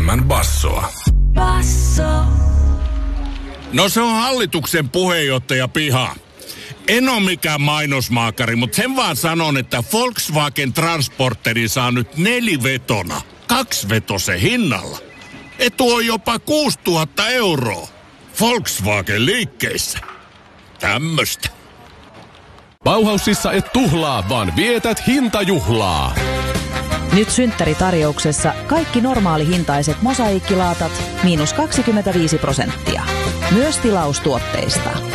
enemmän bassoa. Basso. No se on hallituksen puheenjohtaja Piha. En ole mikään mainosmaakari, mutta sen vaan sanon, että Volkswagen Transporteri saa nyt 4-vetona, 2-vetosen hinnalla. Etu on jopa 6 000 €. Volkswagen liikkeissä. Tämmöstä. Bauhausissa et tuhlaa, vaan vietät hintajuhlaa. Nyt synttäritarjouksessa kaikki normaalihintaiset mosaiikkilaatat -25%. Myös tilaustuotteista.